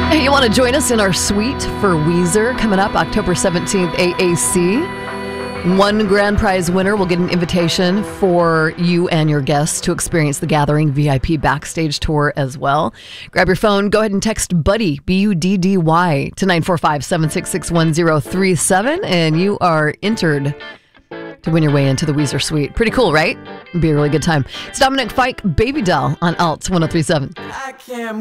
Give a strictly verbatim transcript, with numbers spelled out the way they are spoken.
Hey, you want to join us in our suite for Weezer coming up October seventeenth, A A C? One grand prize winner will get an invitation for you and your guests to experience the Gathering V I P backstage tour as well. Grab your phone, go ahead and text BUDDY, B U D D Y, to nine four five, seven six six, one zero three seven, and you are entered to win your way into the Weezer suite. Pretty cool, right? It'd be a really good time. It's Dominic Fike, Baby Doll on Alt one oh three seven. I can't